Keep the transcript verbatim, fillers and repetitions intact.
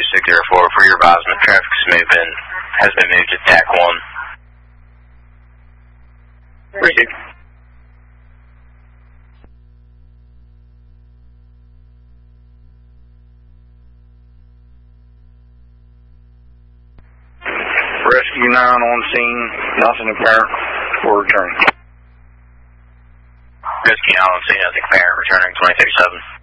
six zero four, for your advisement, traffic's movement has been moved to T A C one. Received. Rescue nine on scene, nothing apparent, for return. Rescue nine on scene, nothing apparent, returning twenty thirty-seven.